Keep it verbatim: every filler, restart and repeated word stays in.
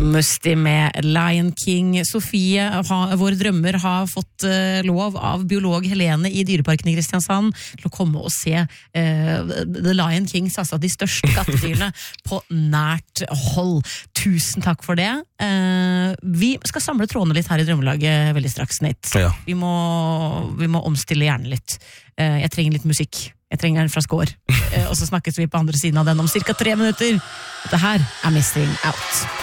Musti med Lion King. Sofie, ha, våre drømmer har fått uh, lov av biolog Helene i Dyreparken i Kristiansand til å komme og se uh, The Lion King, altså de største kattedyrene, på nært hold. Tusen takk for det. Uh, vi skal samle trådene litt her i Drømmelaget veldig straks, Nate. Ja. Vi må, vi må omstille hjernen litt. Uh, jeg trenger litt musikk. Jeg trenger den fra Skår. Uh, og så snakkes vi på andre siden av den om cirka tre minutter. Dette her er Missing Out.